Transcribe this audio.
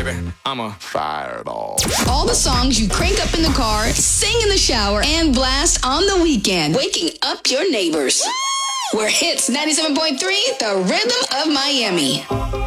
baby. I'ma fire it all. All the songs you crank up in the car, sing in the shower, and blast on the weekend, waking up your neighbors. We're Hits 97.3, the rhythm of Miami.